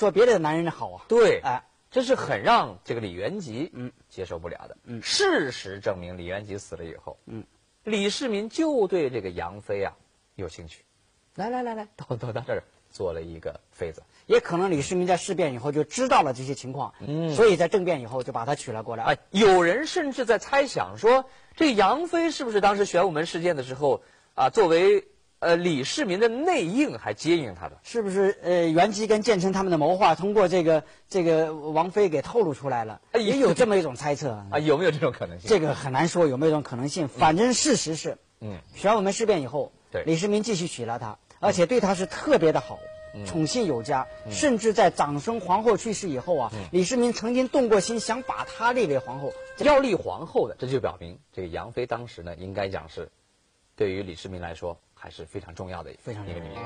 说别的男人的好啊。 对， 哎， 这是很让这个李元吉接受不了的。事实证明，李元吉死了以后，李世民就对这个杨妃啊有兴趣。来，都到这儿做了一个妃子。 也可能李世民在事变以后就知道了这些情况，所以在政变以后就把他娶了过来。 哎，有人甚至在猜想说，这个杨妃是不是当时玄武门事件的时候啊，作为李世民的内应还接应他的？ 是不是元吉跟建成他们的谋划通过这个王妃给透露出来了？也有这么一种猜测啊，有没有这种可能性？ 这个很难说有没有这种可能性。反正事实是，玄武门事变以后， 对李世民继续娶了她，而且对她是特别的好。宠信有加，甚至在长孙皇后去世以后啊，李世民曾经动过心，想把她立为皇后。 要立皇后的，这就表明这个杨妃当时呢，应该讲是对于李世民来说还是非常重要的一个女人。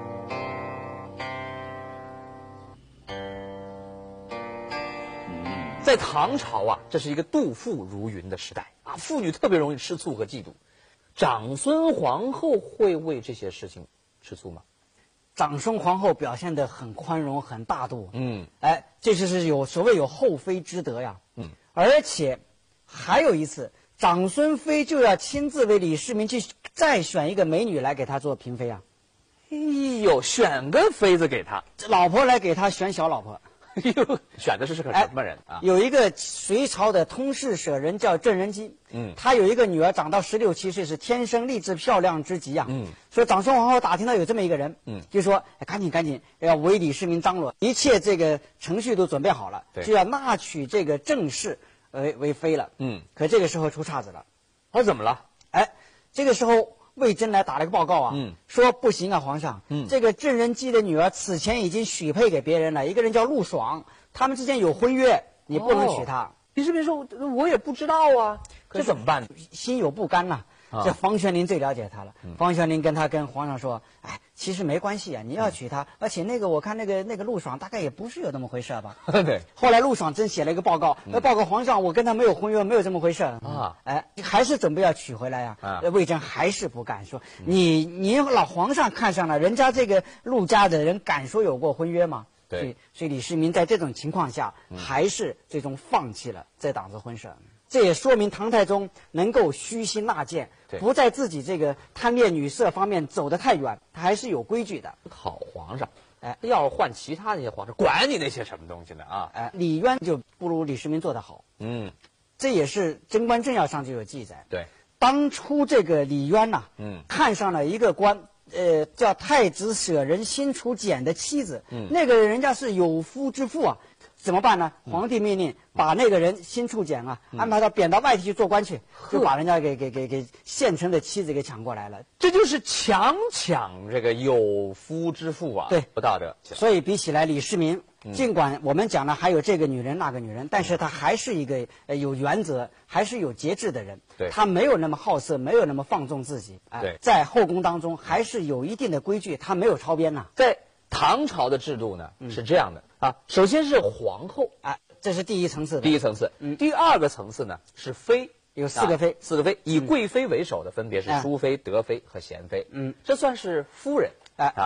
在唐朝啊，这是一个妒妇如云的时代啊，妇女特别容易吃醋和嫉妒。长孙皇后会为这些事情吃醋吗？ 长孙皇后表现得很宽容，很大度。哎，这就是有所谓有后妃之德呀。而且还有一次，长孙妃就要亲自为李世民去再选一个美女来给他做嫔妃啊。 哎呦，选个妃子给他， 老婆来给他选小老婆。 选的是个什么人啊？ 有一个隋朝的通事舍人叫郑仁基，他有一个女儿长到16、17岁，是天生丽质漂亮之极啊。说长孙皇后打听到有这么一个人，就说赶紧要为李世民张罗，一切这个程序都准备好了，就要纳娶这个郑氏为妃了。可这个时候出岔子了。 怎么了？ 哎，这个时候魏征来打了个报告啊，说不行啊，皇上，这个郑仁基的女儿此前已经许配给别人了，一个人叫陆爽，他们之间有婚约，你不能娶她。 李世民说：“我也不知道啊，这怎么办？ 心有不甘呐。这房玄龄最了解他了。房玄龄跟皇上说：“哎，其实没关系啊，你要娶她，而且我看那个陆爽大概也不是有那么回事吧。” 对。 后来陆爽真写了一个报告，报告皇上，我跟他没有婚约，没有这么回事啊。哎，还是准备要娶回来呀。魏征还是不敢说，您老皇上看上了人家这个陆家的人，敢说有过婚约吗？ 对。 所以李世民在这种情况下，还是最终放弃了这档子婚事。这也说明唐太宗能够虚心纳谏，不在自己这个贪恋女色方面走得太远，他还是有规矩的。 好皇上，哎，要是换其他那些皇上，管你那些什么东西呢啊？ 哎，李渊就不如李世民做得好。这也是《贞观政要》上就有记载。 对， 当初这个李渊呐，看上了一个官，叫太子舍人辛楚简的妻子。那个人家是有夫之妇啊。怎么办呢？皇帝命令把那个人辛处简啊，安排到贬到外地去做官去，就把人家给现成的妻子给抢过来了。 这就是强抢这个有夫之妇啊， 对， 不道德。 所以比起来，李世民尽管我们讲了还有这个女人那个女人，但是他还是一个有原则，还是有节制的人。 对， 他没有那么好色，没有那么放纵自己。 对， 在后宫当中还是有一定的规矩，他没有超编呐。 在唐朝的制度呢是这样的啊，首先是皇后， 这是第一层次的。 第一层次，第二个层次呢是妃， 有4个妃 ，4个妃，以贵妃为首的分别是淑妃、德妃和贤妃。这算是夫人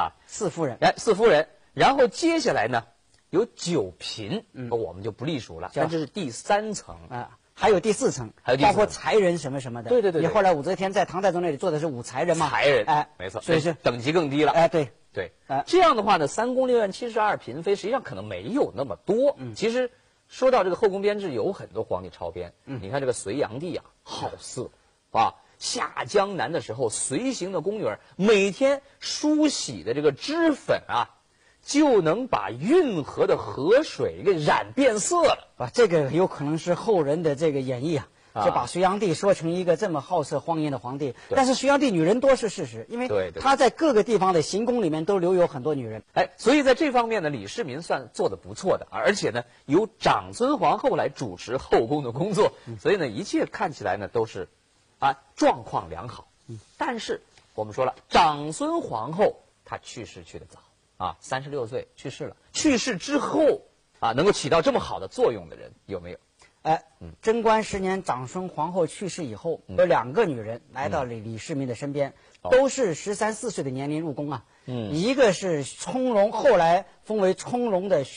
，4夫人 ，4夫人。然后接下来呢有9嫔，我们就不隶属了，但这是第3层还有第4层，包括才人什么什么的。 对。 你后来武则天在唐太宗那里做的是5才人嘛？ 才人，没错， 所以是等级更低了。对，这样的话呢，3宫6院72嫔妃实际上可能没有那么多。其实说到这个后宫编制，有很多皇帝超编。你看这个隋炀帝啊，好色啊！下江南的时候，随行的宫女儿每天梳洗的这个脂粉啊，就能把运河的河水给染变色了。 这个有可能是后人的这个演绎啊。就把隋炀帝说成一个这么好色荒淫的皇帝，但是隋炀帝女人多是事实，因为他在各个地方的行宫里面都留有很多女人。 所以在这方面呢，李世民算做得不错的，而且呢，由长孙皇后来主持后宫的工作，所以呢，一切看起来呢都是状况良好。但是我们说了，长孙皇后她去世去得早36岁去世了。去世之后能够起到这么好的作用的人有没有？ 贞观10年，长孙皇后去世以后，有2个女人来到李世民的身边，都是13、14岁的年龄入宫啊。一个是充荣，后来封为充荣的